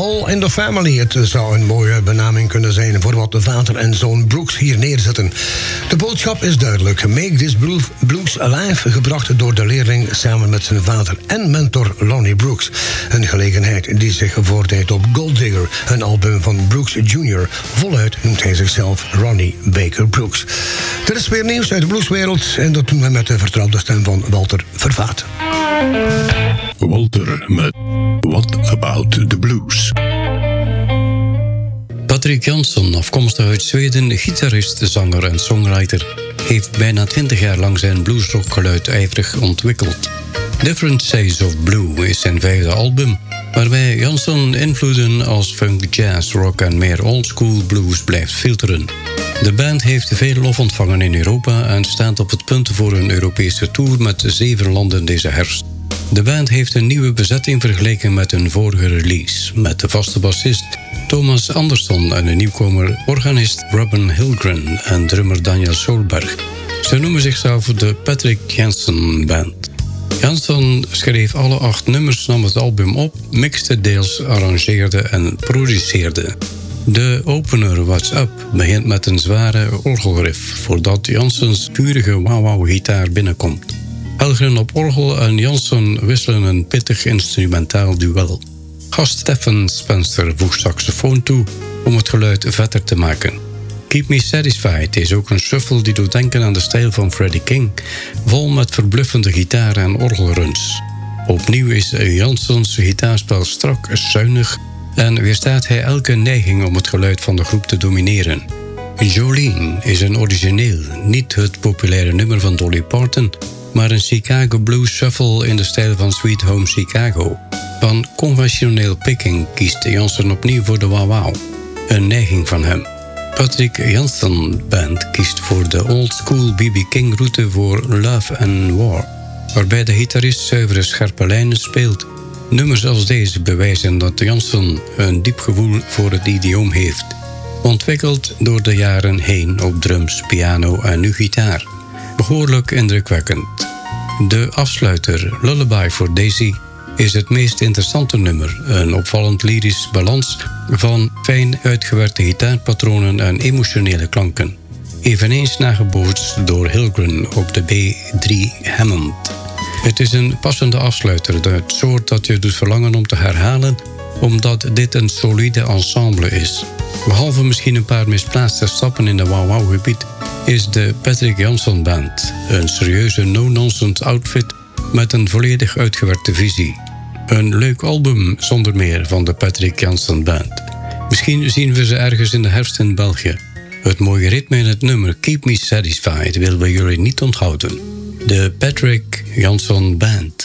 All in the Family. Het zou een mooie benaming kunnen zijn voor wat de vader en zoon Brooks hier neerzetten. De boodschap is duidelijk. Make this blues alive, gebracht door de leerling samen met zijn vader en mentor Lonnie Brooks. Een gelegenheid die zich voordeed op Gold Digger, een album van Brooks Jr. Voluit noemt hij zichzelf Ronnie Baker Brooks. Er is weer nieuws uit de blueswereld en dat doen we met de vertrouwde stem van Walter Vervaat. Walter met What About the Blues? Patrick Jansson, afkomstig uit Zweden, gitarist, zanger en songwriter, heeft bijna 20 jaar lang zijn bluesrockgeluid ijverig ontwikkeld. Different Shades of Blue is zijn 5e album, waarbij Jansson invloeden als funk, jazz, rock en meer oldschool blues blijft filteren. De band heeft veel lof ontvangen in Europa en staat op het punt voor een Europese tour met 7 landen deze herfst. De band heeft een nieuwe bezetting vergeleken met hun vorige release, met de vaste bassist Thomas Andersson en een nieuwkomer organist Robin Hillgren en drummer Daniel Solberg. Ze noemen zichzelf de Patrick Jansson Band. Jansson schreef alle 8 nummers, nam het album op, mixte deels, arrangeerde en produceerde. De opener What's Up begint met een zware orgelriff, voordat Janssons purige wauw-wauw-gitaar binnenkomt. Hillgren op orgel en Jansson wisselen een pittig instrumentaal duel. Gast Stephen Spencer voegt saxofoon toe om het geluid vetter te maken. Keep Me Satisfied is ook een shuffle die doet denken aan de stijl van Freddie King, vol met verbluffende gitaar- en orgelruns. Opnieuw is Janssons gitaarspel strak, zuinig en weerstaat hij elke neiging om het geluid van de groep te domineren. Jolene is een origineel, niet het populaire nummer van Dolly Parton, maar een Chicago blues shuffle in de stijl van Sweet Home Chicago. Van conventioneel picking kiest Jansson opnieuw voor de wauw-wauw, een neiging van hem. Patrick Jansson Band kiest voor de old-school B.B. King route voor Love and War, waarbij de gitarist zuivere scherpe lijnen speelt. Nummers als deze bewijzen dat Jansson een diep gevoel voor het idioom heeft, ontwikkeld door de jaren heen op drums, piano en nu gitaar. Behoorlijk indrukwekkend. De afsluiter Lullaby for Daisy is het meest interessante nummer. Een opvallend lyrisch balans van fijn uitgewerkte gitaarpatronen en emotionele klanken. Eveneens nagebootst door Hillgren op de B3 Hammond. Het is een passende afsluiter, het soort dat je doet verlangen om te herhalen, omdat dit een solide ensemble is. Behalve misschien een paar misplaatste stappen in de wauw-wauw-gebied, is de Patrick Jansson Band een serieuze no-nonsense outfit met een volledig uitgewerkte visie. Een leuk album zonder meer van de Patrick Jansson Band. Misschien zien we ze ergens in de herfst in België. Het mooie ritme in het nummer Keep Me Satisfied willen we jullie niet onthouden. De Patrick Jansson Band.